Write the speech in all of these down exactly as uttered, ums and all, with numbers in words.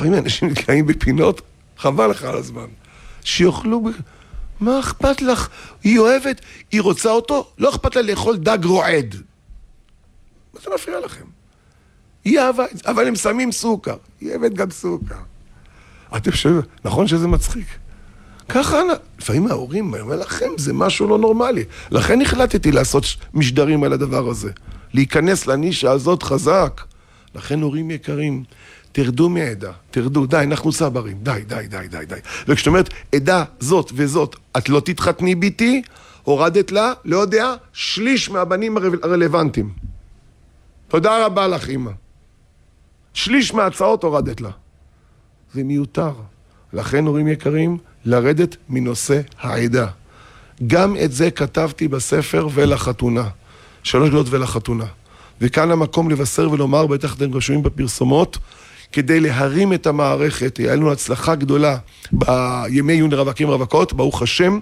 לפעמים אנשים נתקעים בפינות, חבל לך על הזמן. שיוכלו... ב... מה אכפת לך? היא אוהבת, היא רוצה אותו, לא אכפת לה לאכול דג רועד. מה זה מפריע לכם? היא אהבה, אבל הם שמים סוכר. היא אוהבת גם סוכר. אתם חושבים, נכון שזה מצחיק? ככה, לפעמים ההורים, אני אומר לכם, זה משהו לא נורמלי. לכן החלטתי לעשות משדרים על הדבר הזה. להיכנס לנישה הזאת חזק. לכן הורים יקרים, תרדו מעדה, תרדו, די, אנחנו סברים, די, די, די, די, די. וכשאת אומרת, עדה זאת וזאת, את לא תתחתני ביתי, הורדת לה, לא יודע, שליש מהבנים הרלוונטיים. תודה רבה לך, אמא. שליש מההצעות הורדת לה. זה מיותר. לכן, הורים יקרים, לרדת מנושא העדה. גם את זה כתבתי בספר ולחתונה. שלוש גלות ולחתונה. וכאן המקום לבשר ולומר, בטח אתם רשומים בפרסומות, כדי להרים את המערכת. היה לנו הצלחה גדולה בימי עיון לרווקים רווקות, ברוך השם.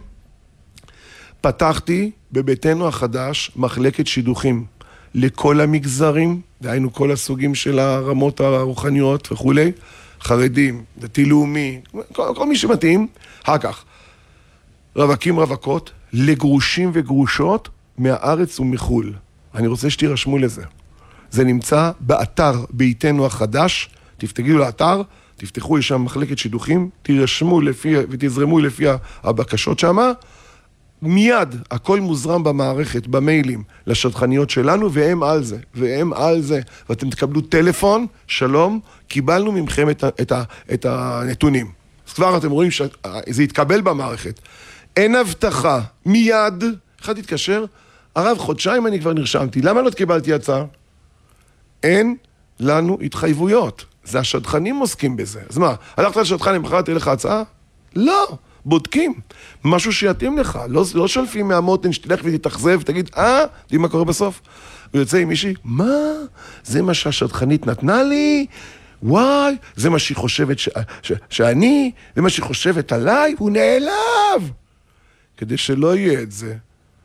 פתחתי בביתנו החדש מחלקת שידוכים לכל המגזרים, דהיינו כל הסוגים של הרמות הרוחניות וכו', חרדים, דתי לאומי, כל, כל מי שמתאים. אחר כך, רווקים רווקות לגרושים וגרושות מהארץ ומחול. אני רוצה שתירשמו לזה. זה נמצא באתר ביתנו החדש, תפתגלו לאתר, תפתחו יש שם מחלקת שידוכים, תירשמו לפי, ותזרמו לפי הבקשות שמה, מיד הכל מוזרם במערכת, במיילים, לשדכניות שלנו, והם על זה, והם על זה, ואתם תקבלו טלפון, שלום, קיבלנו ממכם את, את, את הנתונים. אז כבר אתם רואים שזה יתקבל במערכת. אין הבטחה, מיד, אחד יתקשר, הרב, חודשיים אני כבר נרשמתי, למה לא קיבלתי הצעה? אין לנו התחייבויות. זה השדכנים עוסקים בזה. אז מה, הלכת לשדכן, אם בחרת לך הצעה? לא, בודקים. משהו שיתאים לך. לא, לא שולפים מהמותן שתלך ותתאכזב ותגיד, אה, תראי מה קורה בסוף? ויוצא עם מישהי, מה? זה מה שהשדכנית נתנה לי? וואי, זה מה שהיא חושבת ש... ש... שאני, זה מה שהיא חושבת עליי, הוא נעלב. כדי שלא יהיה את זה.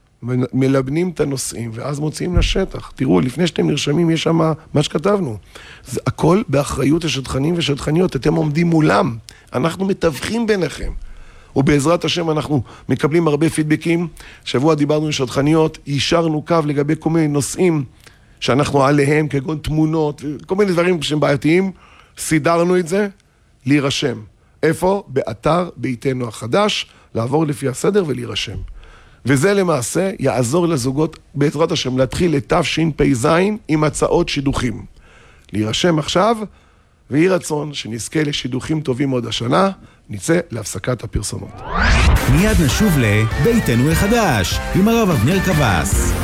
מלבנים את הנושאים, ואז מוציאים לשטח. תראו, לפני שאתם נרשמים, יש שם מה שכתבנו. זה הכל באחריות השדכנים ושדכניות. אתם עומדים מולם. אנחנו מתווכים ביניכם. ובעזרת השם אנחנו מקבלים הרבה פידבקים. שבוע דיברנו עם שדכניות, יישרנו קו לגבי כל מיני נושאים שאנחנו עליהם, כגון תמונות, כל מיני דברים שהם בעייתיים. סידרנו את זה, להירשם. איפה? באתר ביתנו החדש, לעבור לפי הסדר ולהירשם. וזה למעשה יעזור לזוגות בעזרת השם להתחיל את תשפ"ז עם הצעות שידוכים. להירשם עכשיו, ויהי רצון שנזכה לשידוכים טובים עוד השנה, נצא להפסקת הפרסומות. מיד נשוב לביתנו החדש עם הרב אבנר קבס.